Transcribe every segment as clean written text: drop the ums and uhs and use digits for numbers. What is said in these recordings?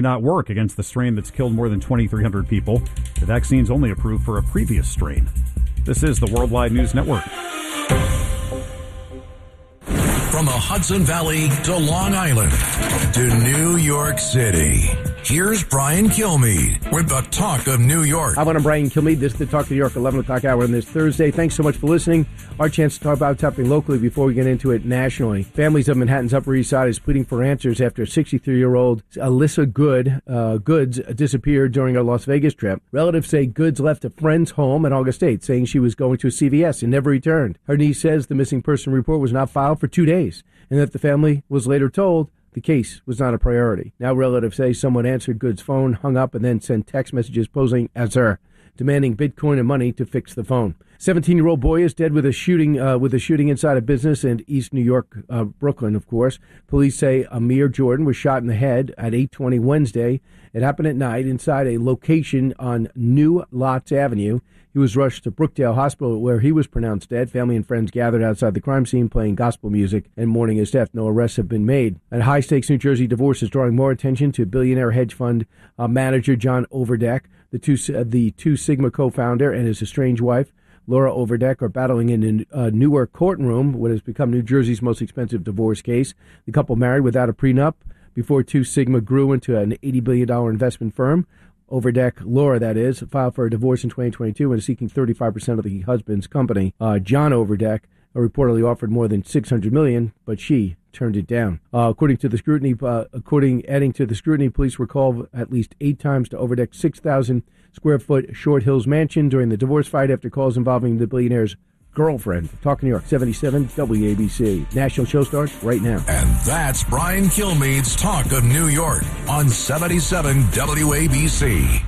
not work against the strain that's killed more than 2,300 people. The vaccine's only approved for a previous strain. This is the Worldwide News Network. From the Hudson Valley to Long Island to New York City, here's Brian Kilmeade with the Talk of New York. Hi, I'm Brian Kilmeade. This is the Talk of New York, 11 o'clock hour on this Thursday. Thanks so much for listening. Our chance to talk about what's happening locally before we get into it nationally. Families of Manhattan's Upper East Side is pleading for answers after 63-year-old Alyssa Goods disappeared during a Las Vegas trip. Relatives say Goods left a friend's home at August 8th, saying she was going to a CVS and never returned. Her niece says the missing person report was not filed for 2 days, and that the family was later told the case was not a priority. Now relatives say someone answered Goods' phone, hung up, and then sent text messages posing as her, demanding Bitcoin and money to fix the phone. 17-year-old boy is dead with a shooting inside a business in East New York, Brooklyn, of course. Police say Amir Jordan was shot in the head at 8:20 Wednesday. It happened at night inside a location on New Lots Avenue. He was rushed to Brookdale Hospital, where he was pronounced dead. Family and friends gathered outside the crime scene playing gospel music and mourning his death. No arrests have been made. A high-stakes New Jersey divorce is drawing more attention to billionaire hedge fund manager John Overdeck. The Two Sigma co-founder and his estranged wife, Laura Overdeck, are battling in a Newark courtroom, what has become New Jersey's most expensive divorce case. The couple married without a prenup before Two Sigma grew into an $80 billion investment firm. Overdeck, Laura that is, filed for a divorce in 2022 and is seeking 35% of the husband's company. John Overdeck reportedly offered more than $600 million, but she turned it down. Adding to the scrutiny, police were called at least 8 times to Overdeck's 6,000 square foot Short Hills mansion during the divorce fight after calls involving the billionaire's girlfriend. Talk New York, 77 WABC. National show starts right now. And that's Brian Kilmeade's Talk of New York on 77 WABC.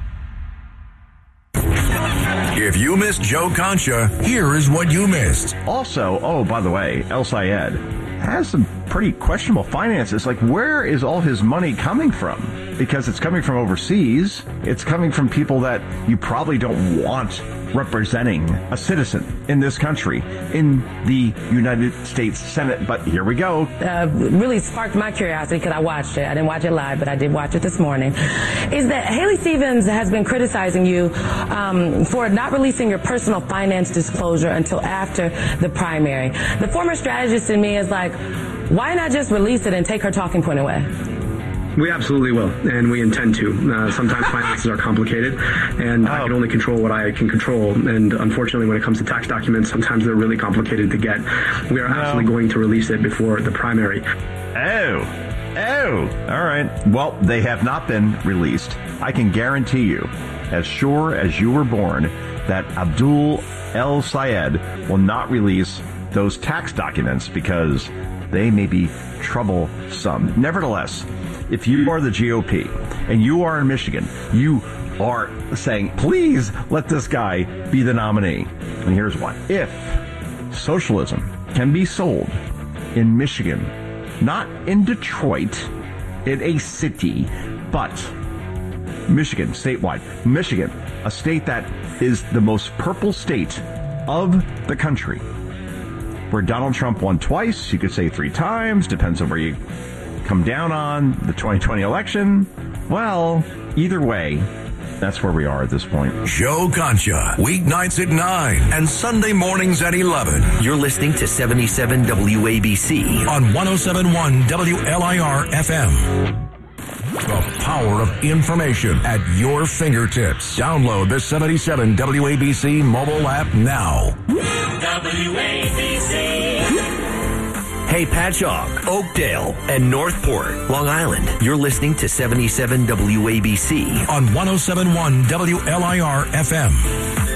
If you missed Joe Concha, here is what you missed. Also, by the way, El Sayed has some pretty questionable finances. Like, where is all his money coming from? Because it's coming from overseas. It's coming from people that you probably don't want representing a citizen in this country, in the United States Senate. But here we go. Really sparked my curiosity because I watched it. I didn't watch it live, but I did watch it this morning. Is that Haley Stevens has been criticizing you for not releasing your personal finance disclosure until after the primary. The former strategist in me is like, why not just release it and take her talking point away? We absolutely will, and we intend to. Sometimes finances are complicated, and I can only control what I can control. And unfortunately, when it comes to tax documents, sometimes they're really complicated to get. We are absolutely going to release it before the primary. All right. Well, they have not been released. I can guarantee you, as sure as you were born, that Abdul El Sayed will not release those tax documents because they may be troublesome. Nevertheless, if you are the GOP and you are in Michigan, you are saying, please let this guy be the nominee. And here's why. If socialism can be sold in Michigan, not in Detroit, in a city, but Michigan, statewide. Michigan, a state that is the most purple state of the country, where Donald Trump won twice, you could say 3 times, depends on where you come down on the 2020 election. Well, either way, that's where we are at this point. Joe Concha, weeknights at 9 and Sunday mornings at 11. You're listening to 77 WABC on 107.1 WLIR FM. The power of information at your fingertips. Download the 77 WABC mobile app now. WABC. Hey, Patchogue, Oakdale, and Northport, Long Island. You're listening to 77 WABC on 107.1 WLIR FM.